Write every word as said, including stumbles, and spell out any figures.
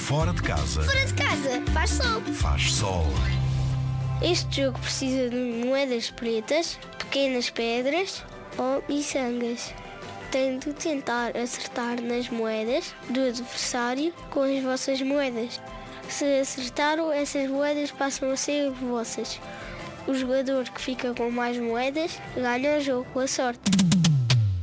Fora de casa. Fora de casa, faz sol. Faz sol. Este jogo precisa de moedas pretas, pequenas pedras ou miçangas. Tem de tentar acertar nas moedas do adversário com as vossas moedas. Se acertaram, essas moedas passam a ser vossas. O jogador que fica com mais moedas ganha o jogo, a sorte.